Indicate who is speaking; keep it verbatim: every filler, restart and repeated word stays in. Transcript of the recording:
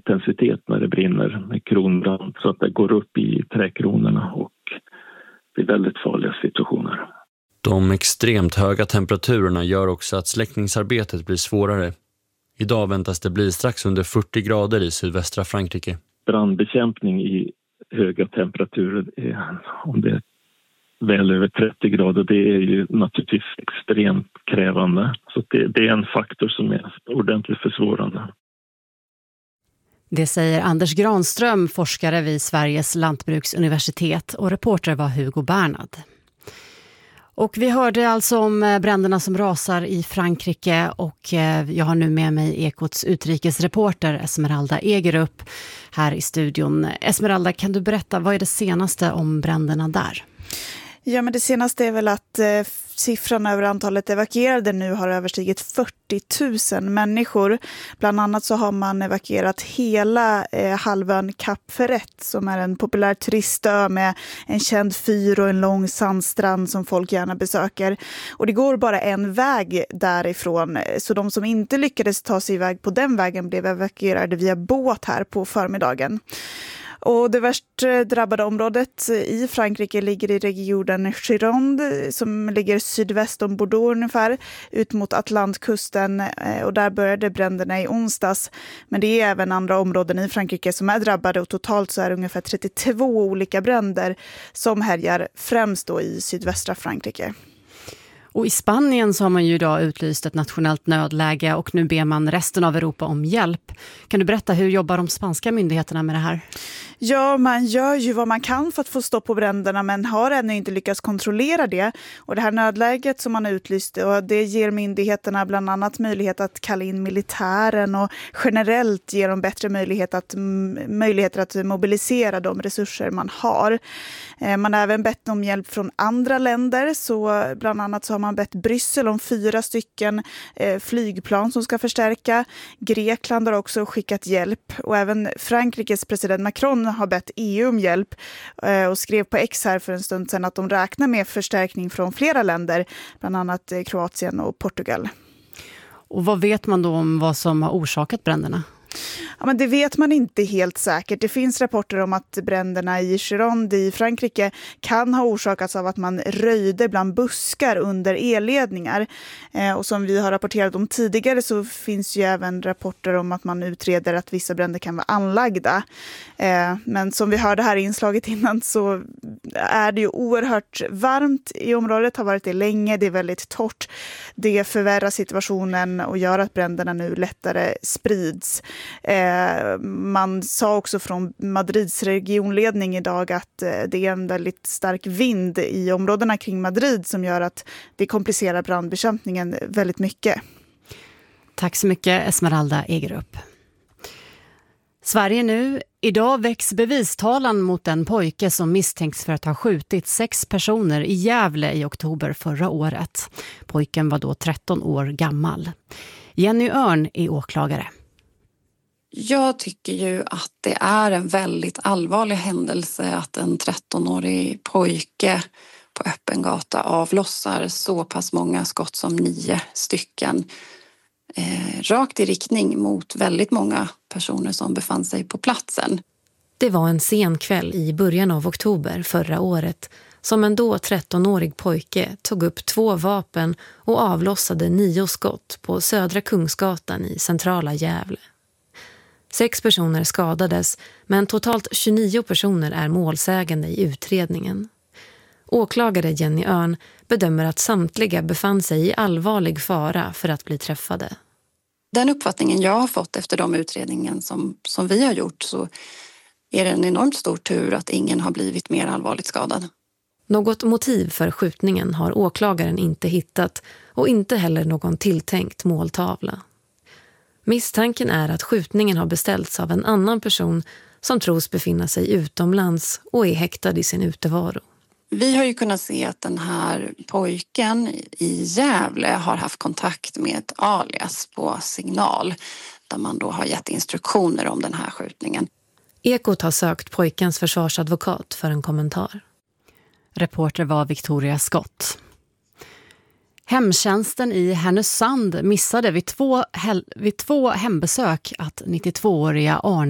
Speaker 1: intensitet när det brinner med kronbrand så att det går upp i trädkronorna och det är väldigt farliga situationer.
Speaker 2: De extremt höga temperaturerna gör också att släckningsarbetet blir svårare. Idag väntas det bli strax under fyrtio grader i sydvästra Frankrike.
Speaker 1: Brandbekämpning i höga temperaturer, om det är väl över trettio grader, det är ju naturligtvis extremt krävande. Så det, det är en faktor som är ordentligt försvårande.
Speaker 3: Det säger Anders Granström, forskare vid Sveriges lantbruksuniversitet, och reporter var Hugo Bernad. Och vi hörde alltså om bränderna som rasar i Frankrike, och jag har nu med mig Ekots utrikesreporter Esmeralda Egerup här i studion. Esmeralda, kan du berätta, vad är det senaste om bränderna där?
Speaker 4: Ja, men det senaste är väl att eh, siffran över antalet evakuerade nu har överstigit fyrtio tusen människor. Bland annat så har man evakuerat hela eh, halvön Cap Ferret, som är en populär turistö med en känd fyr och en lång sandstrand som folk gärna besöker. Och det går bara en väg därifrån, så de som inte lyckades ta sig iväg på den vägen blev evakuerade via båt här på förmiddagen. Och det värst drabbade området i Frankrike ligger i regionen Gironde, som ligger sydväst om Bordeaux ungefär, ut mot Atlantkusten, och där började bränderna i onsdags. Men det är även andra områden i Frankrike som är drabbade, och totalt så är det ungefär trettiotvå olika bränder som härjar främst då i sydvästra Frankrike.
Speaker 3: Och i Spanien så har man ju idag utlyst ett nationellt nödläge, och nu ber man resten av Europa om hjälp. Kan du berätta, hur jobbar de spanska myndigheterna med det här?
Speaker 4: Ja, man gör ju vad man kan för att få stopp på bränderna, men har ännu inte lyckats kontrollera det. Och det här nödläget som man har utlyst, och det ger myndigheterna bland annat möjlighet att kalla in militären, och generellt ger dem bättre möjlighet att, möjligheter att mobilisera de resurser man har. Man har även bett om hjälp från andra länder, så bland annat så har man bett Bryssel om fyra stycken eh, flygplan som ska förstärka. Grekland har också skickat hjälp, och även Frankrikes president Macron har bett E U om hjälp eh, och skrev på X här för en stund sedan att de räknar med förstärkning från flera länder, bland annat eh, Kroatien och Portugal.
Speaker 3: Och vad vet man då om vad som har orsakat bränderna?
Speaker 4: Ja, men det vet man inte helt säkert. Det finns rapporter om att bränderna i Gironde i Frankrike kan ha orsakats av att man röjde bland buskar under elledningar. Eh, och som vi har rapporterat om tidigare så finns ju även rapporter om att man utreder att vissa bränder kan vara anlagda. Eh, men som vi hörde här i inslaget innan så är det ju oerhört varmt i området, har varit det länge, det är väldigt torrt. Det förvärrar situationen och gör att bränderna nu lättare sprids. Eh, man sa också från Madrids regionledning idag att eh, det är en väldigt stark vind i områdena kring Madrid som gör att det komplicerar brandbekämpningen väldigt mycket.
Speaker 3: Tack så mycket, Esmeralda Egerup. Sverige nu. Idag väcks bevistalan mot en pojke som misstänks för att ha skjutit sex personer i Gävle i oktober förra året. Pojken var då tretton år gammal. Jenny Örn är åklagare.
Speaker 5: Jag tycker ju att det är en väldigt allvarlig händelse att en trettonårig pojke på öppen gata avlossar så pass många skott som nio stycken eh, rakt i riktning mot väldigt många personer som befann sig på platsen.
Speaker 6: Det var en sen kväll i början av oktober förra året som en då trettonårig pojke tog upp två vapen och avlossade nio skott på Södra Kungsgatan i centrala Gävle. Sex personer skadades, men totalt tjugonio personer är målsägande i utredningen. Åklagare Jenny Örn bedömer att samtliga befann sig i allvarlig fara för att bli träffade.
Speaker 5: Den uppfattningen jag har fått efter de utredningen som, som vi har gjort, så är det en enormt stor tur att ingen har blivit mer allvarligt skadad.
Speaker 6: Något motiv för skjutningen har åklagaren inte hittat och inte heller någon tilltänkt måltavla. Misstanken är att skjutningen har beställts av en annan person som tros befinna sig utomlands och är häktad i sin utevaro.
Speaker 5: Vi har ju kunnat se att den här pojken i Gävle har haft kontakt med ett alias på Signal, där man då har gett instruktioner om den här skjutningen.
Speaker 6: Ekot har sökt pojkens försvarsadvokat för en kommentar.
Speaker 3: Reporter var Victoria Skott. Hemtjänsten i Härnösand missade vid två, hel- vid två hembesök att nittiotvååriga Arne